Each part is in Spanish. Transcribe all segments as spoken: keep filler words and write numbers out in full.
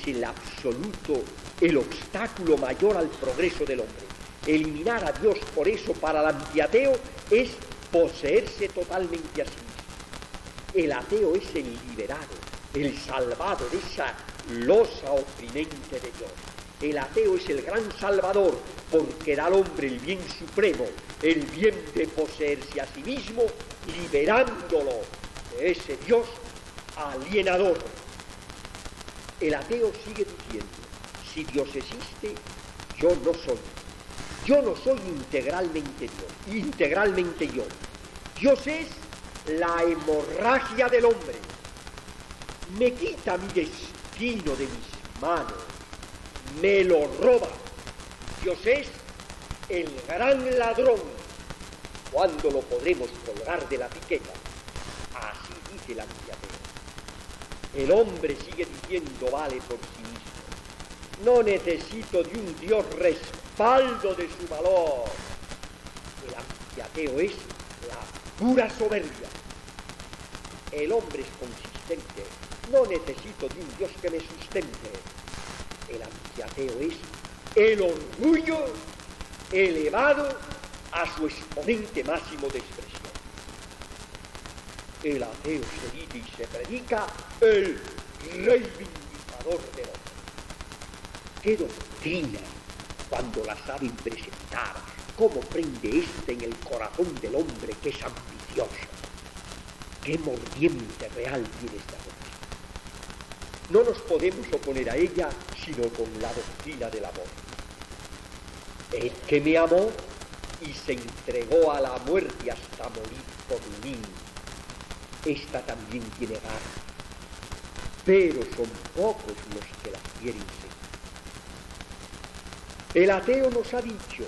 el absoluto, el obstáculo mayor al progreso del hombre. Eliminar a Dios, por eso, para el antiateo es poseerse totalmente a sí mismo. El ateo es el liberado, el salvado de esa losa oprimente de Dios. El ateo es el gran salvador porque da al hombre el bien supremo, el bien de poseerse a sí mismo, liberándolo de ese Dios alienador. El ateo sigue diciendo, si Dios existe, yo no soy. Yo no soy integralmente Dios, integralmente yo. Dios es la hemorragia del hombre. Me quita mi destino de mis manos, me lo roba. Dios es el gran ladrón. ¿Cuándo lo podremos colgar de la etiqueta? Así dice el antiateo. El hombre sigue diciendo vale por sí mismo. No necesito de un Dios respaldo de su valor. El antiateo es la pura soberbia. El hombre es consistente. No necesito de un Dios que me sustente. El antiateo es el orgullo elevado a su exponente máximo de expresión. El ateo se dice y se predica el reivindicador del hombre. ¿Qué doctrina cuando la saben presentar? ¿Cómo prende éste en el corazón del hombre que es ambicioso? ¿Qué mordiente real tiene esta doctrina? No nos podemos oponer a ella sino con la doctrina del amor. El que me amó y se entregó a la muerte hasta morir por mí, esta también tiene garra, pero son pocos los que la quieren seguir. El ateo nos ha dicho,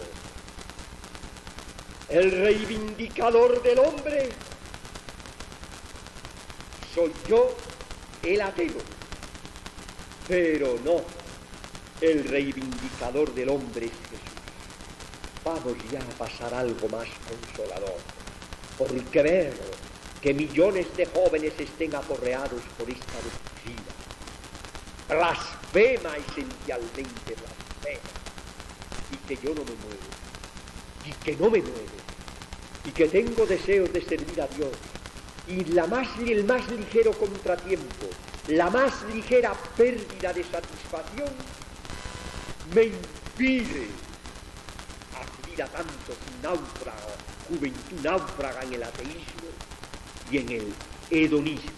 el reivindicador del hombre soy yo, el ateo, pero no, el reivindicador del hombre es Jesús. Vamos ya a pasar algo más consolador, porque ver que millones de jóvenes estén aporreados por esta doctrina, blasfema esencialmente blasfema, y que yo no me muevo, y que no me muevo, y que tengo deseos de servir a Dios, y la más, el más ligero contratiempo, la más ligera pérdida de satisfacción, me impide acudir a tantos náufragos, juventud náufraga en el ateísmo y en el hedonismo.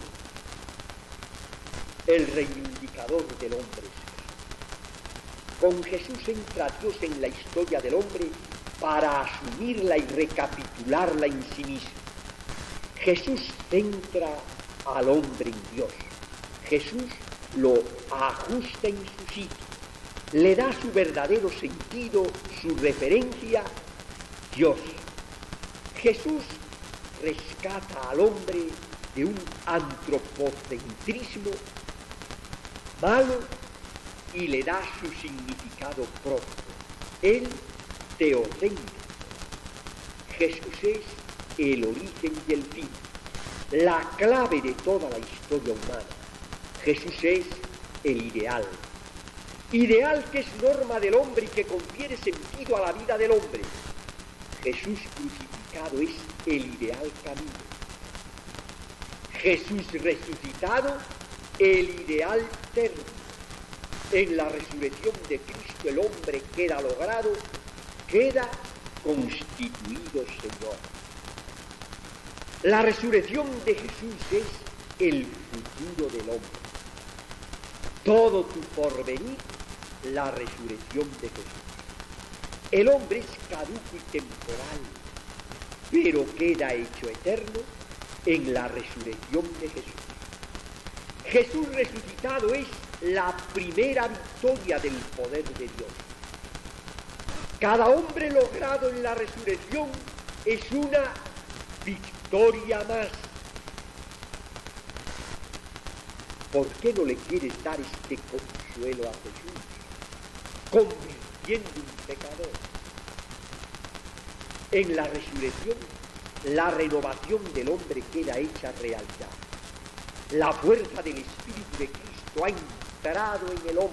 El reivindicador del hombre es Jesús. Con Jesús entra Dios en la historia del hombre para asumirla y recapitularla en sí mismo. Jesús centra al hombre en Dios. Jesús lo ajusta en su sitio, le da su verdadero sentido, su referencia, Dios. Jesús rescata al hombre de un antropocentrismo malo y le da su significado propio, el teocéntrico. Jesús es el origen y el fin, la clave de toda la historia humana. Jesús es el ideal, ideal que es norma del hombre y que confiere sentido a la vida del hombre. Jesús crucificado es el ideal camino. Jesús resucitado, el ideal término. En la resurrección de Cristo el hombre queda logrado, queda constituido Señor. La resurrección de Jesús es el futuro del hombre. Todo tu porvenir, la resurrección de Jesús. El hombre es caduco y temporal, pero queda hecho eterno en la resurrección de Jesús. Jesús resucitado es la primera victoria del poder de Dios. Cada hombre logrado en la resurrección es una victoria más. ¿Por qué no le quieres dar este consuelo a Jesús, convirtiendo un pecador? En la resurrección, la renovación del hombre queda hecha realidad. La fuerza del Espíritu de Cristo ha entrado en el hombre